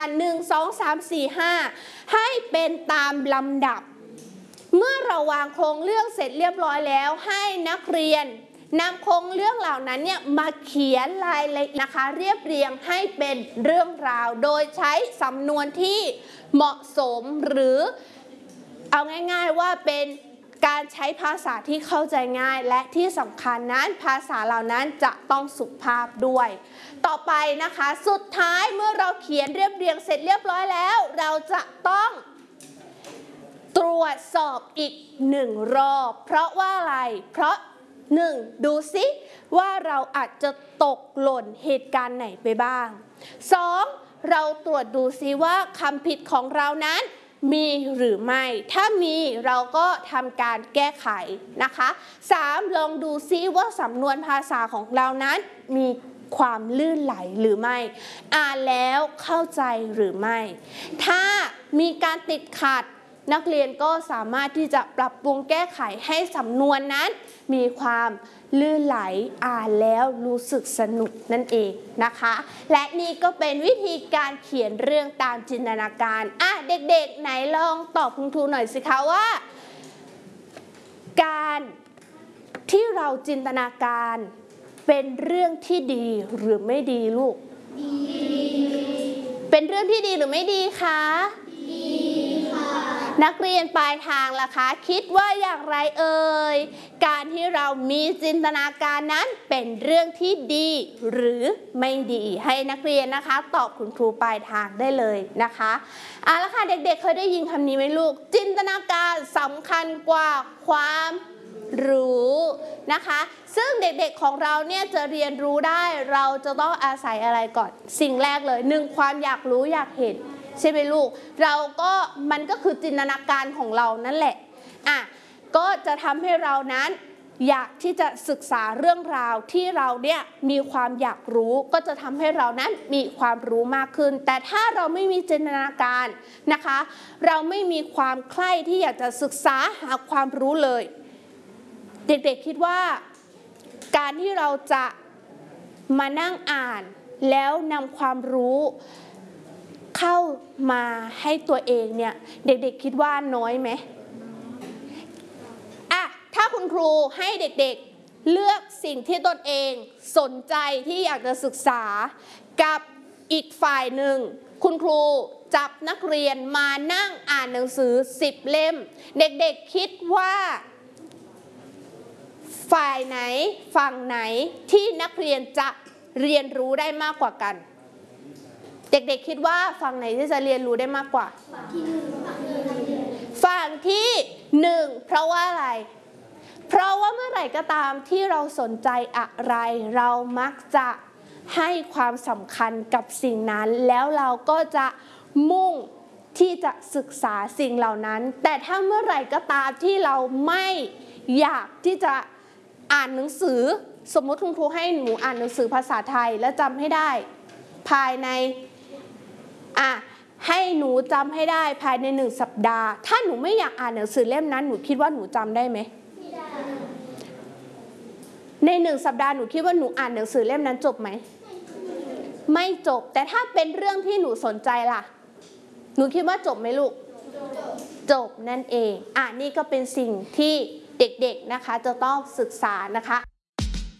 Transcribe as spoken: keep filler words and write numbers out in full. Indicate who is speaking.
Speaker 1: หนึ่ง สอง สาม สี่ ห้าให้เป็นตามลำดับเมื่อเราวางโครงเรื่องเสร็จเรียบร้อยแล้วให้นักเรียนนำโครงเรื่องเหล่านั้นเนี่ยมาเขียนรายละเอียดนะคะเรียบเรียงให้เป็นเรื่องราวโดยใช้สำนวนที่เหมาะสมหรือเอาง่ายๆว่าเป็นการใช้ภาษาที่เข้าใจง่ายและที่สำคัญนั้นภาษาเหล่านั้นจะต้องสุภาพด้วยต่อไปนะคะสุดท้ายเมื่อเราเขียนเรียบเรียงเสร็จเรียบร้อยแล้วเราจะต้องตรวจสอบอีกหนึ่งรอบเพราะว่าอะไรเพราะหนึ่งดูซิว่าเราอาจจะตกหล่นเหตุการณ์ไหนไปบ้างสองเราตรวจดูซิว่าคำผิดของเรานั้นมีหรือไม่ถ้ามีเราก็ทำการแก้ไขนะคะสามลองดูซิว่าสำนวนภาษาของเรานั้นมีความลื่นไหลหรือไม่อ่านแล้วเข้าใจหรือไม่ถ้ามีการติดขัดนักเรียนก็สามารถที่จะปรับปรุงแก้ไขให้สำนวนนั้นมีความลื่นไหลอ่านแล้วรู้สึกสนุกนั่นเองนะคะและนี่ก็เป็นวิธีการเขียนเรื่องตามจินตนาการอ่ะเด็กๆไหนลองตอบคุณครูหน่อยสิคะว่าการที่เราจินตนาการเป็นเรื่องที่ดีหรือไม่ดีลูกดีเป็นเรื่องที่ดีหรือไม่ดีคะดีค่ะนักเรียนปลายทางล่ะคะคิดว่าอย่างไรเอ่ยการที่เรามีจินตนาการนั้นเป็นเรื่องที่ดีหรือไม่ดีให้นักเรียนนะคะตอบคุณครูปลายทางได้เลยนะคะเอาละค่ะเด็กๆ เเคยได้ยินคำนี้ไหมลูกจินตนาการสำคัญกว่าความรู้นะคะซึ่งเด็กๆของเราเนี่ยจะเรียนรู้ได้เราจะต้องอาศัยอะไรก่อนสิ่งแรกเลยหนึ่งความอยากรู้อยากเห็นใช่ไหมลูกเราก็มันก็คือจินตนาการของเรานั่นแหละอ่ะก็จะทำให้เรานั้นอยากที่จะศึกษาเรื่องราวที่เราเนี่ยมีความอยากรู้ก็จะทำให้เรานั้นมีความรู้มากขึ้นแต่ถ้าเราไม่มีจินตนาการนะคะเราไม่มีความใคร่ที่อยากจะศึกษาหาความรู้เลยเด็กๆคิดว่าการที่เราจะมานั่งอ่านแล้วนำความรู้เข้ามาให้ตัวเองเนี่ยเด็กๆคิดว่าน้อยไหมอ่ะถ้าคุณครูให้เด็กๆเลือกสิ่งที่ตนเองสนใจที่อยากจะศึกษากับอีกฝ่ายหนึ่งคุณครูจับนักเรียนมานั่งอ่านหนังสือสิบเล่มเด็กๆคิดว่าฝ่ายไหนฝั่งไหนที่นักเรียนจะเรียนรู้ได้มากกว่ากันเด็กๆคิดว่าฝั่งไหนที่จะเรียนรู้ได้มากกว่าฝั่งที่หนึ่งเพราะว่าอะไรเพราะว่าเมื่อไหร่ก็ตามที่เราสนใจอะไรเรามักจะให้ความสำคัญกับสิ่งนั้นแล้วเราก็จะมุ่งที่จะศึกษาสิ่งเหล่านั้นแต่ถ้าเมื่อไหร่ก็ตามที่เราไม่อยากที่จะอ่านหนังสือสมมติคุณครูให้หนูอ่านหนังสือภาษาไทยและจำให้ได้ภายในอ่ะให้หนูจำให้ได้ภายในหนึ่งสัปดาห์ถ้าหนูไม่อยากอ่านหนังสือเล่มนั้นหนูคิดว่าหนูจำได้ไหมไม่ได้ในหนึ่งสัปดาห์หนูคิดว่าหนูอ่านหนังสือเล่มนั้นจบไหมไม่จบแต่ถ้าเป็นเรื่องที่หนูสนใจล่ะหนูคิดว่าจบไหมลูกจบนั่นเองอ่ะนี่ก็เป็นสิ่งที่เด็กๆนะคะจะต้องศึกษานะคะ